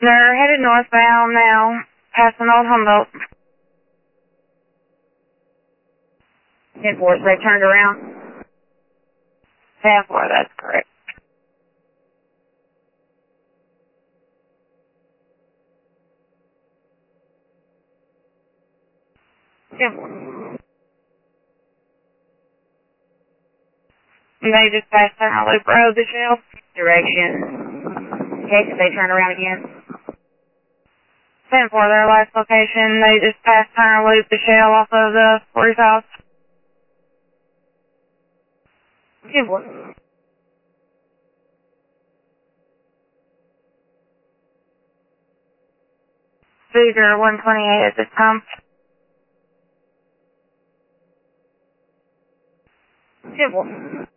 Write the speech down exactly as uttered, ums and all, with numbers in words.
They're headed northbound now, passing Old Humboldt. ten four, they turned around. ten four, that's correct. ten four. They just passed Turner Loop Road, the shell. Direction. In case if they turn around again. ten four, their last location. They just passed Turner Loop, the shell off of the forty-five. ten four. Figure one twenty-eight at this time. ten four.